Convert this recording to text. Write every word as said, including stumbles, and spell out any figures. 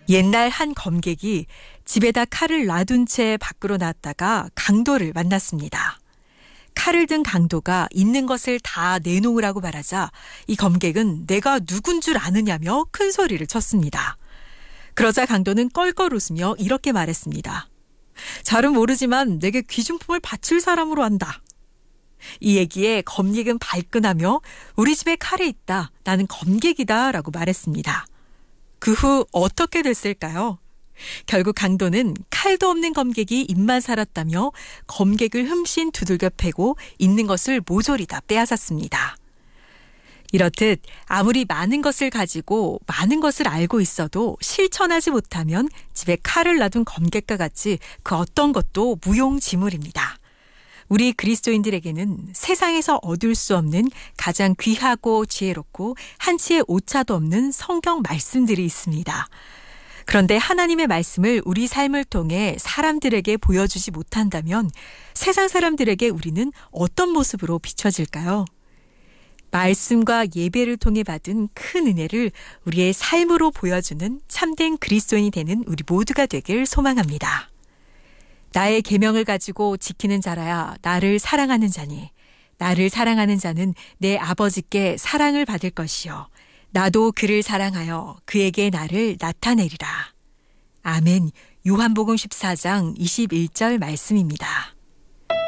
옛날 한 검객이 집에다 칼을 놔둔 채 밖으로 나왔다가 강도를 만났습니다. 칼을 든 강도가 있는 것을 다 내놓으라고 말하자 이 검객은 내가 누군 줄 아느냐며 큰 소리를 쳤습니다. 그러자 강도는 껄껄 웃으며 이렇게 말했습니다. 잘은 모르지만 내게 귀중품을 바칠 사람으로 한다. 이 얘기에 검객은 발끈하며 우리 집에 칼이 있다. 나는 검객이다 라고 말했습니다. 그 후 어떻게 됐을까요? 결국 강도는 칼도 없는 검객이 입만 살았다며 검객을 흠씬 두들겨 패고 있는 것을 모조리 다 빼앗았습니다. 이렇듯 아무리 많은 것을 가지고 많은 것을 알고 있어도 실천하지 못하면 집에 칼을 놔둔 검객과 같이 그 어떤 것도 무용지물입니다. 우리 그리스도인들에게는 세상에서 얻을 수 없는 가장 귀하고 지혜롭고 한치의 오차도 없는 성경 말씀들이 있습니다. 그런데 하나님의 말씀을 우리 삶을 통해 사람들에게 보여주지 못한다면 세상 사람들에게 우리는 어떤 모습으로 비춰질까요? 말씀과 예배를 통해 받은 큰 은혜를 우리의 삶으로 보여주는 참된 그리스도인이 되는 우리 모두가 되길 소망합니다. 나의 계명을 가지고 지키는 자라야 나를 사랑하는 자니 나를 사랑하는 자는 내 아버지께 사랑을 받을 것이요 나도 그를 사랑하여 그에게 나를 나타내리라. 아멘. 요한복음 십사 장 이십일 절 말씀입니다.